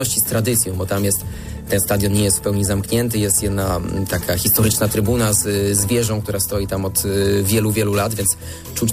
z tradycją, bo tam ten stadion nie jest w pełni zamknięty, jest jedna taka historyczna trybuna z wieżą, która stoi tam od wielu, wielu lat, więc czuć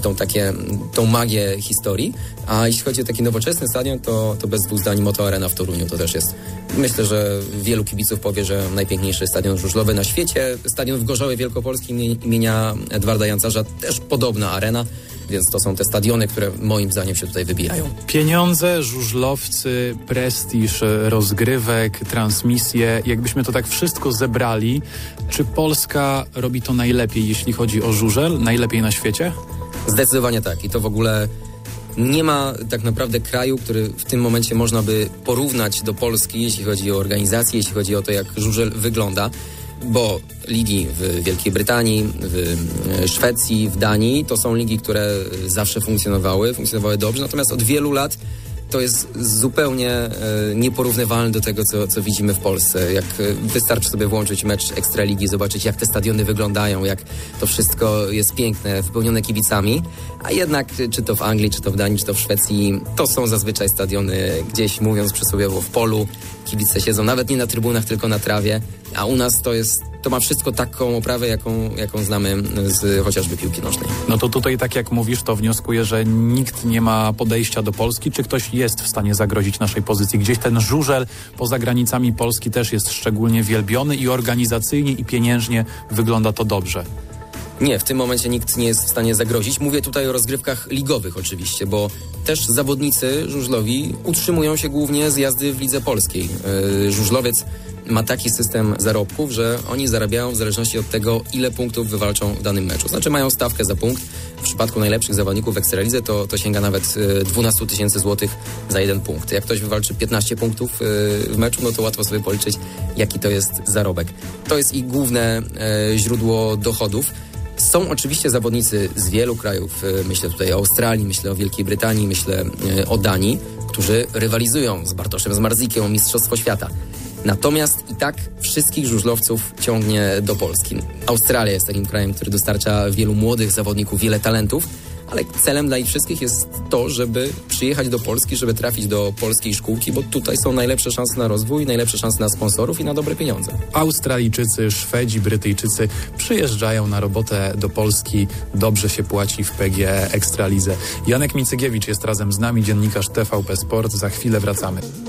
tą magię historii. A jeśli chodzi o taki nowoczesny stadion, to bez dwóch zdań Moto Arena w Toruniu to też jest. Myślę, że wielu kibiców powie, że najpiękniejszy stadion żużlowy na świecie. Stadion w Gorzowie Wielkopolskim imienia Edwarda Jancarza, też podobna arena. Więc to są te stadiony, które moim zdaniem się tutaj wybijają. Pieniądze, żużlowcy, prestiż rozgrywek, transmisje. Jakbyśmy to tak wszystko zebrali, czy Polska robi to najlepiej, jeśli chodzi o żużel? Najlepiej na świecie? Zdecydowanie tak. I to w ogóle nie ma tak naprawdę kraju, który w tym momencie można by porównać do Polski, jeśli chodzi o organizację, jeśli chodzi o to, jak żużel wygląda. Bo ligi w Wielkiej Brytanii, w Szwecji, w Danii to są ligi, które zawsze funkcjonowały dobrze, natomiast od wielu lat to jest zupełnie nieporównywalne do tego, co widzimy w Polsce. Jak wystarczy sobie włączyć mecz Ekstraligi, zobaczyć, jak te stadiony wyglądają, jak to wszystko jest piękne, wypełnione kibicami, a jednak czy to w Anglii, czy to w Danii, czy to w Szwecji, to są zazwyczaj stadiony gdzieś, mówiąc przysłowiowo, w polu. Kibice siedzą nawet nie na trybunach, tylko na trawie, a u nas to ma wszystko taką oprawę, jaką znamy z chociażby piłki nożnej. No to tutaj, tak jak mówisz, to wnioskuję, że nikt nie ma podejścia do Polski. Czy ktoś jest w stanie zagrozić naszej pozycji? Gdzieś ten żużel poza granicami Polski też jest szczególnie wielbiony i organizacyjnie i pieniężnie wygląda to dobrze. Nie, w tym momencie nikt nie jest w stanie zagrozić. Mówię tutaj o rozgrywkach ligowych oczywiście, bo też zawodnicy żużlowi utrzymują się głównie z jazdy w lidze polskiej. Żużlowiec ma taki system zarobków, że oni zarabiają w zależności od tego, ile punktów wywalczą w danym meczu. Znaczy mają stawkę za punkt. W przypadku najlepszych zawodników w Ekstralidze to sięga nawet 12 000 złotych za jeden punkt. Jak ktoś wywalczy 15 punktów w meczu, no to łatwo sobie policzyć, jaki to jest zarobek. To jest ich główne źródło dochodów. Są oczywiście zawodnicy z wielu krajów, myślę tutaj o Australii, myślę o Wielkiej Brytanii, myślę o Danii, którzy rywalizują z Bartoszem Zmarzikiem o Mistrzostwo Świata. Natomiast i tak wszystkich żużlowców ciągnie do Polski. Australia jest takim krajem, który dostarcza wielu młodych zawodników, wiele talentów, ale celem dla ich wszystkich jest to, żeby przyjechać do Polski, żeby trafić do polskiej szkółki, bo tutaj są najlepsze szanse na rozwój, najlepsze szanse na sponsorów i na dobre pieniądze. Australijczycy, Szwedzi, Brytyjczycy przyjeżdżają na robotę do Polski, dobrze się płaci w PGE Ekstralidze. Janek Micygiewicz jest razem z nami, dziennikarz TVP Sport. Za chwilę wracamy.